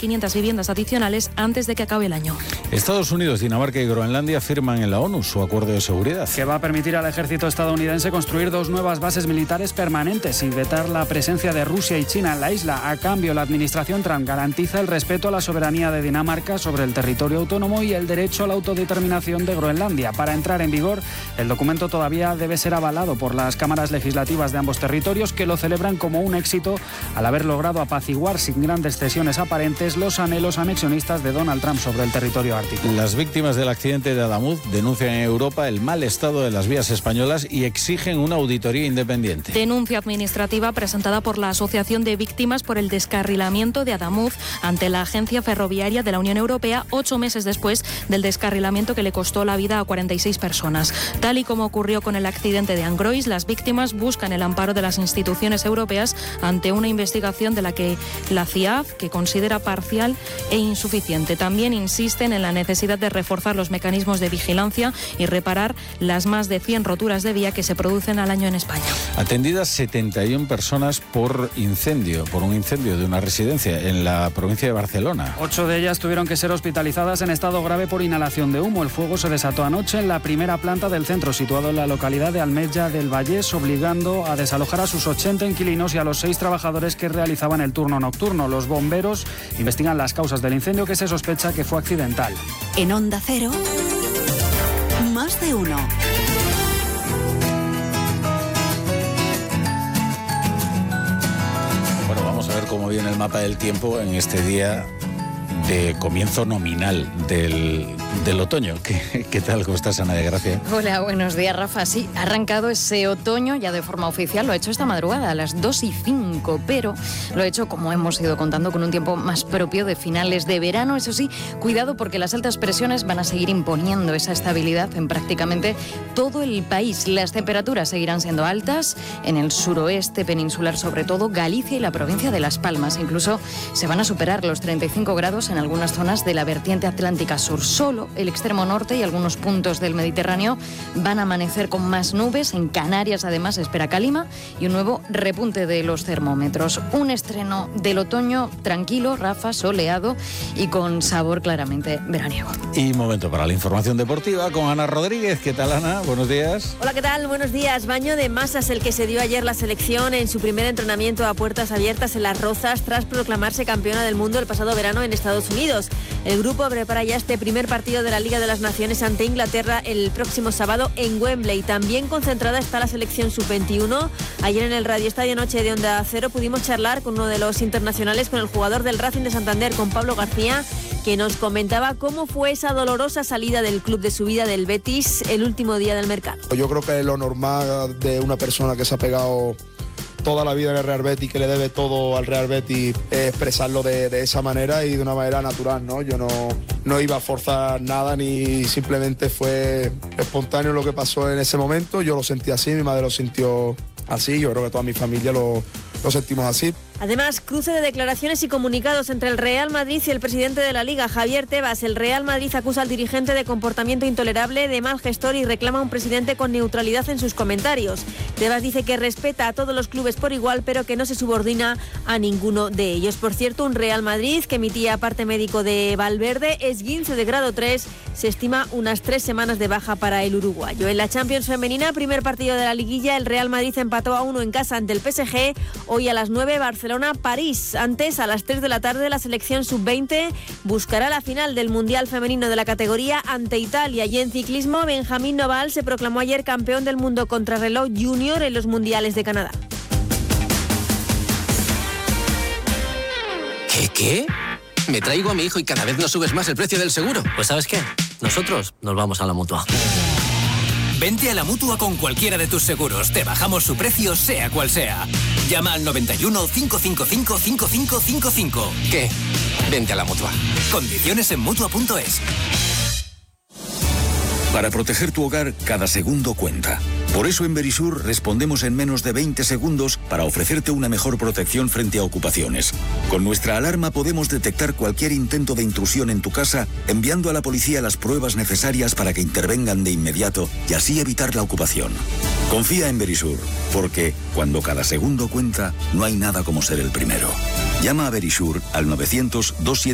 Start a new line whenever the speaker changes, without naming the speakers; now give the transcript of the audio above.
1.500 viviendas adicionales antes de que acabe el año.
Estados Unidos, Dinamarca y Groenlandia firman en la ONU su acuerdo de seguridad,
que va a permitir al ejército estadounidense construir 2 nuevas bases militares permanentes y vetar la presencia de Rusia y China en la isla. A cambio, la administración Trump garantiza el respeto a la soberanía de Dinamarca sobre el territorio autónomo y el derecho a la autodeterminación de Groenlandia. Para entrar en vigor, el documento todavía debe ser avalado por las cámaras legislativas de ambos territorios, que lo celebran como un éxito al haber logrado apaciguar sin grandes cesiones aparentes los anhelos anexionistas de Donald Trump sobre el territorio ártico.
Las víctimas del accidente de Adamuz denuncian en Europa el mal estado de las vías españolas y exigen una auditoría independiente.
Denuncia administrativa presentada por la Asociación de Víctimas por el descarrilamiento de Adamuz ante la Agencia Ferroviaria de la Unión Europea 8 meses después del descarrilamiento que le costó la vida a 46 personas. Tal y como ocurrió con el accidente de Angrois, las víctimas buscan el amparo de las instituciones europeas ante una investigación de la que la CIAF, que considera parcial e insuficiente. También insisten en la necesidad de reforzar los mecanismos de vigilancia y reparar las más de 100 roturas de vía que se producen al año en España.
Atendidas 71 personas por un incendio de una residencia en la provincia de Barcelona.
8 de ellas tuvieron que ser hospitalizadas en estado grave por inhalación de humo. El fuego se desató anoche en la primera planta del centro, situado en la localidad de Almetlla del Vallès, obligando a desalojar a sus 80 inquilinos y a los 6 trabajadores que realizaban el turno nocturno. Los bomberos investigan las causas del incendio, que se sospecha que fue accidental.
En Onda Cero, Más de Uno.
Bueno, vamos a ver cómo viene el mapa del tiempo en este día de comienzo nominal del otoño. ¿Qué tal? ¿Cómo estás, Ana de Gracia?
Hola, buenos días, Rafa. Sí, ha arrancado ese otoño ya de forma oficial. Lo ha hecho esta madrugada a las 2:05, pero lo ha hecho, como hemos ido contando, con un tiempo más propio de finales de verano. Eso sí, cuidado, porque las altas presiones van a seguir imponiendo esa estabilidad en prácticamente todo el país. Las temperaturas seguirán siendo altas en el suroeste peninsular, sobre todo Galicia y la provincia de Las Palmas. Incluso se van a superar los 35 grados en algunas zonas de la vertiente atlántica sur. Solo el extremo norte y algunos puntos del Mediterráneo van a amanecer con más nubes. En Canarias, además, se espera calima y un nuevo repunte de los termómetros. Un estreno del otoño tranquilo, Rafa, soleado y con sabor claramente veraniego.
Y momento para la información deportiva con Ana Rodríguez. ¿Qué tal, Ana? Buenos días.
Hola, ¿qué tal? Buenos días. Baño de masas el que se dio ayer la selección en su primer entrenamiento a puertas abiertas en Las Rozas tras proclamarse campeona del mundo el pasado verano en Estados Unidos. El grupo prepara ya este primer partido de la Liga de las Naciones ante Inglaterra el próximo sábado en Wembley. También concentrada está la selección sub-21. Ayer en el Radio Estadio Noche de Onda Cero pudimos charlar con uno de los internacionales, con el jugador del Racing de Santander, con Pablo García, que nos comentaba cómo fue esa dolorosa salida del club de su vida, del Betis, el último día del mercado.
Yo creo que es lo normal de una persona que se ha pegado toda la vida en el Real Betis, que le debe todo al Real Betis, expresarlo de esa manera y de una manera natural, ¿no? Yo no iba a forzar nada, ni simplemente fue espontáneo lo que pasó en ese momento. Yo lo sentí así, mi madre lo sintió así, yo creo que toda mi familia lo sentimos así.
Además, cruce de declaraciones y comunicados entre el Real Madrid y el presidente de la Liga, Javier Tebas. El Real Madrid acusa al dirigente de comportamiento intolerable, de mal gestor, y reclama a un presidente con neutralidad en sus comentarios. Tebas dice que respeta a todos los clubes por igual, pero que no se subordina a ninguno de ellos. Por cierto, un Real Madrid que emitía parte médico de Valverde, esguince de grado 3, se estima unas 3 semanas de baja para el uruguayo. En la Champions femenina, primer partido de la liguilla, el Real Madrid empató a 1 en casa ante el PSG. Hoy a las 9, Barcelona-París. Antes, a las 3 de la tarde, la selección sub-20 buscará la final del Mundial Femenino de la categoría ante Italia. Y en ciclismo, Benjamín Noval se proclamó ayer campeón del mundo contrarreloj junior en los Mundiales de Canadá.
¿Qué? Me traigo a mi hijo y cada vez nos subes más el precio del seguro. Pues ¿sabes qué? Nosotros nos vamos a la Mutua.
Vente a la Mutua con cualquiera de tus seguros. Te bajamos su precio, sea cual sea. Llama al 91 555 5555.
¿Qué? Vente a la Mutua.
Condiciones en Mutua.es.
Para proteger tu hogar, cada segundo cuenta. Por eso en Verisur respondemos en menos de 20 segundos para ofrecerte una mejor protección frente a ocupaciones. Con nuestra alarma podemos detectar cualquier intento de intrusión en tu casa, enviando a la policía las pruebas necesarias para que intervengan de inmediato y así evitar la ocupación. Confía en Verisur, porque cuando cada segundo cuenta, no hay nada como ser el primero. Llama a Verisur al 900 27